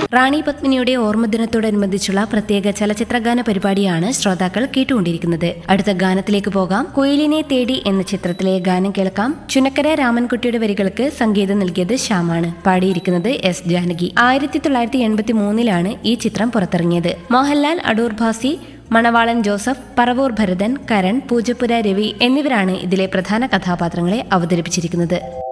റാണി പത്മിനിയുടെ ഓർമ്മദിനത്തോടനുബന്ധിച്ചുള്ള പ്രത്യേക ചലച്ചിത്രഗാന പരിപാടിയാണ് ശ്രോതാക്കൾ കേട്ടുകൊണ്ടിരിക്കുന്നത്. അടുത്ത ഗാനത്തിലേക്ക് പോകാം. കുയിലിനെ തേടി എന്ന ചിത്രത്തിലെ ഗാനം കേൾക്കാം. ചുനക്കര രാമൻകുട്ടിയുടെ വരികൾക്ക് സംഗീതം നൽകിയത് ശ്യാമാണ്. പാടിയിരിക്കുന്നത് എസ് ജാനകി. 1983 ഈ ചിത്രം പുറത്തിറങ്ങിയത്. മോഹൻലാൽ, അടൂർ ഭാസി, മണവാളൻ ജോസഫ്, പറവൂർ ഭരതൻ, കരൺ, പൂജപ്പുര രവി എന്നിവരാണ് ഇതിലെ പ്രധാന കഥാപാത്രങ്ങളെ അവതരിപ്പിച്ചിരിക്കുന്നത്.